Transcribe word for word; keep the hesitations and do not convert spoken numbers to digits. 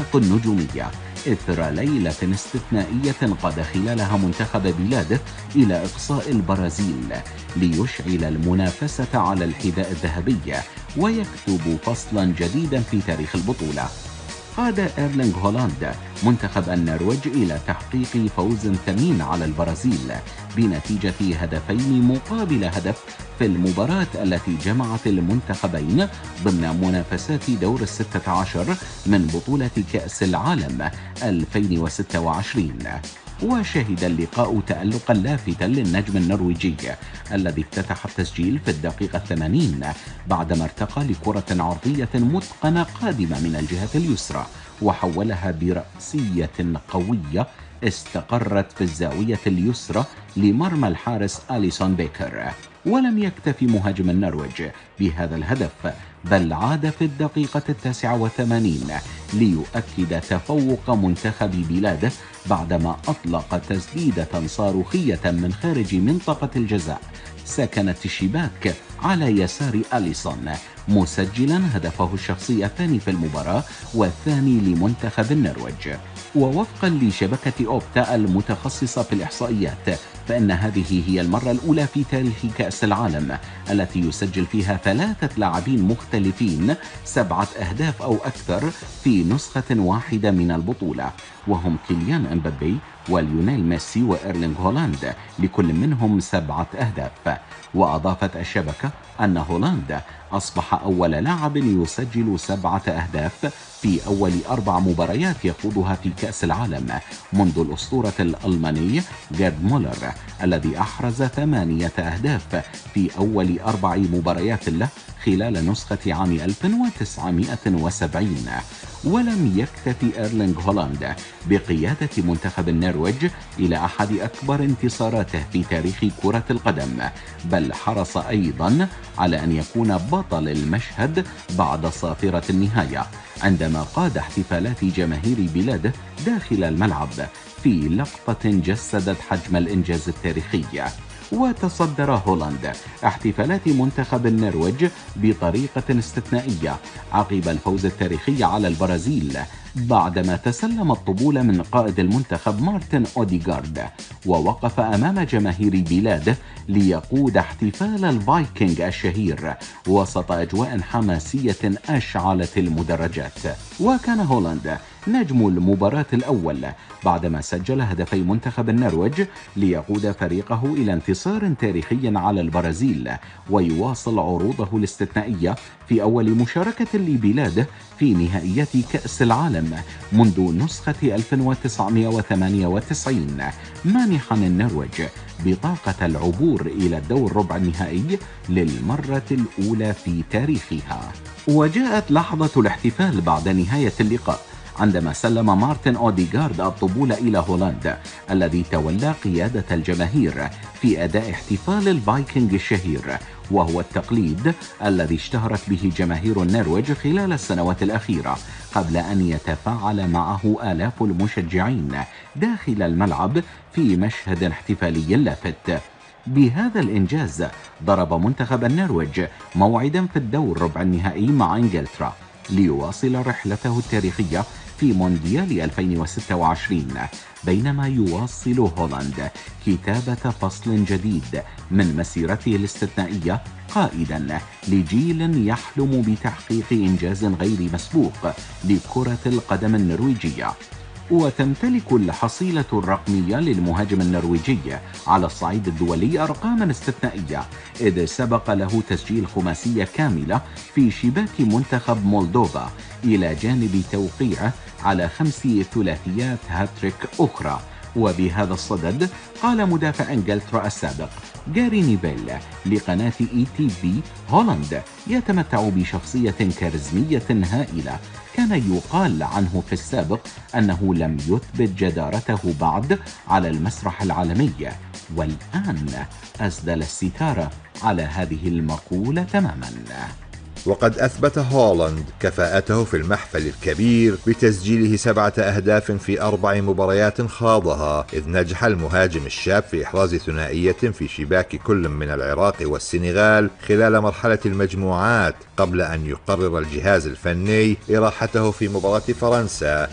الفرق النجومية إثر ليلة استثنائية قاد خلالها منتخب بلاده إلى إقصاء البرازيل ليشعل المنافسة على الحذاء الذهبي ويكتب فصلا جديدا في تاريخ البطولة. قاد إيرلينغ هولاند منتخب النرويج إلى تحقيق فوز ثمين على البرازيل بنتيجة هدفين مقابل هدف في المباراة التي جمعت المنتخبين ضمن منافسات دور الستة عشر من بطولة كأس العالم ألفين وستة وعشرين. وشهد اللقاء تألقا لافتا للنجم النرويجي الذي افتتح التسجيل في الدقيقة الثمانين بعدما ارتقى لكرة عرضية متقنة قادمة من الجهة اليسرى وحولها برأسية قوية استقرت في الزاوية اليسرى لمرمى الحارس أليسون بيكر. ولم يكتفي مهاجم النرويج بهذا الهدف بل عاد في الدقيقة التاسعة والثمانين ليؤكد تفوق منتخب بلاده بعدما أطلق تسديدة صاروخية من خارج منطقة الجزاء سكنت الشباك على يسار أليسون مسجلا هدفه الشخصي الثاني في المباراة والثاني لمنتخب النرويج. ووفقا لشبكة أوبتا المتخصصة في الإحصائيات فإن هذه هي المرة الأولى في تاريخ كأس العالم التي يسجل فيها ثلاثة لاعبين مختلفين سبعة أهداف أو أكثر في نسخة واحدة من البطولة، وهم كيليان امبابي وليونيل ميسي وإيرلينغ هولاند لكل منهم سبعة أهداف. وأضافت الشبكة أن هولاند أصبح أول لاعب يسجل سبعة أهداف في أول أربع مباريات يخوضها في كأس العالم منذ الأسطورة الألماني جيرد مولر الذي أحرز ثمانية أهداف في أول أربع مباريات له خلال نسخة عام ألف وتسعمائة وسبعين. ولم يكتفي إيرلينغ هولاند بقيادة منتخب النرويج إلى أحد أكبر انتصاراته في تاريخ كرة القدم بل حرص أيضا على أن يكون بطل المشهد بعد صافرة النهاية عندما قاد احتفالات جماهير بلاده داخل الملعب في لقطة جسدت حجم الإنجاز التاريخي. وتصدر هولاند احتفالات منتخب النرويج بطريقة استثنائية عقب الفوز التاريخي على البرازيل بعدما تسلم الطبول من قائد المنتخب مارتن أوديغارد ووقف أمام جماهير بلاده ليقود احتفال الفايكنج الشهير وسط أجواء حماسية أشعلت المدرجات. وكان هولاند نجم المباراة الأول بعدما سجل هدفي منتخب النرويج ليقود فريقه إلى انتصار تاريخي على البرازيل ويواصل عروضه الاستثنائية في أول مشاركة لبلاده في نهائيات كأس العالم منذ نسخة ألف وتسعمائة وثمانية وتسعين مانحا النرويج بطاقة العبور إلى الدور ربع النهائي للمرة الأولى في تاريخها. وجاءت لحظة الاحتفال بعد نهاية اللقاء عندما سلم مارتن أوديغارد الطبول إلى هولاند الذي تولى قيادة الجماهير في أداء احتفال الفايكنج الشهير وهو التقليد الذي اشتهرت به جماهير النرويج خلال السنوات الأخيرة قبل أن يتفاعل معه آلاف المشجعين داخل الملعب في مشهد احتفالي لافت. بهذا الإنجاز ضرب منتخب النرويج موعدا في الدور ربع النهائي مع إنجلترا ليواصل رحلته التاريخية في مونديال ألفين وستة وعشرين بينما يواصل هولاند كتابة فصل جديد من مسيرته الاستثنائية قائدا لجيل يحلم بتحقيق إنجاز غير مسبوق لكرة القدم النرويجية. وتمتلك الحصيلة الرقمية للمهاجم النرويجي على الصعيد الدولي أرقاما استثنائية إذ سبق له تسجيل خماسية كاملة في شباك منتخب مولدوفا إلى جانب توقيعه على خمس ثلاثيات هاتريك أخرى. وبهذا الصدد قال مدافع إنجلترا السابق جاري نيفيل لقناة إي تي في هولاند يتمتع بشخصية كاريزمية هائلة كان يقال عنه في السابق أنه لم يثبت جدارته بعد على المسرح العالمي والآن أسدل الستارة على هذه المقولة تماما. وقد أثبت هولاند كفاءته في المحفل الكبير بتسجيله سبعة أهداف في أربع مباريات خاضها، إذ نجح المهاجم الشاب في إحراز ثنائية في شباك كل من العراق والسنغال خلال مرحلة المجموعات قبل أن يقرر الجهاز الفني إراحته في مباراة فرنسا